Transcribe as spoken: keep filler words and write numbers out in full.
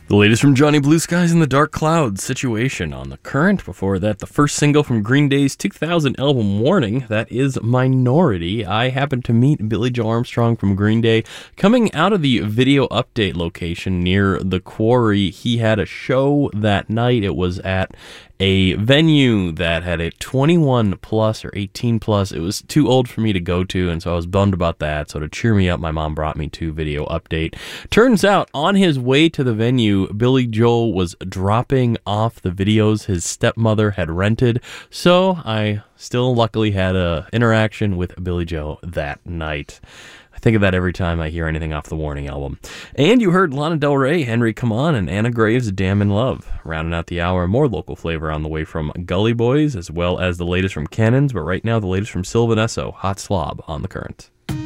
The latest from Johnny Blue Skies and the Dark Clouds, Situation on the Current. Before that, the first single from Green Day's two thousand album Warning, that is Minority. I happened to meet Billy Joe Armstrong from Green Day coming out of the Video Update location near the Quarry. He had a show that night. It was at a venue that had a twenty-one plus or eighteen plus. It was too old for me to go to, and so I was bummed about that. So to cheer me up, my mom brought me to Video Update. Turns out, on his way to the venue, Billy Joel was dropping off the videos his stepmother had rented, so I still luckily had a interaction with Billy Joe that night. I think of that every time I hear anything off the Warning album. And you heard Lana Del Rey, Henry Come On, and Anna Graves' Damn in Love. Rounding out the hour, more local flavor on the way from Gully Boys, as well as the latest from Cannons, but right now the latest from Sylvan Esso, Hot Slob on the Current.